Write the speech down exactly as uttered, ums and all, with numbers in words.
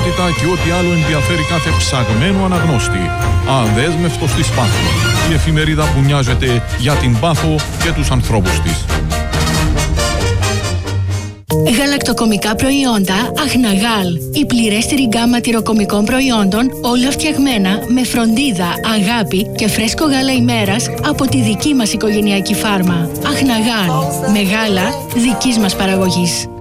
ποιότητα και ό,τι άλλο ενδιαφέρει κάθε ψαγμένο αναγνώστη. Αδέσμευτος της Πάθο. Η εφημερίδα που νοιάζεται για την Πάθο και τους ανθρώπους της. Γαλακτοκομικά προϊόντα Αχναγάλ. Η πληρέστερη γκάμα τυροκομικών προϊόντων, όλα φτιαγμένα με φροντίδα, αγάπη και φρέσκο γάλα ημέρας από τη δική μας οικογενειακή φάρμα. Αχναγάλ. Με γάλα δικής μας παραγωγής.